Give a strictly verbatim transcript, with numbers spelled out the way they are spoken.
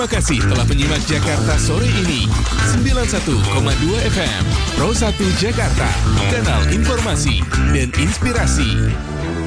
Terima kasih telah menyimak Jakarta sore ini. sembilan puluh satu koma dua F M Pro satu Jakarta, kanal informasi dan inspirasi.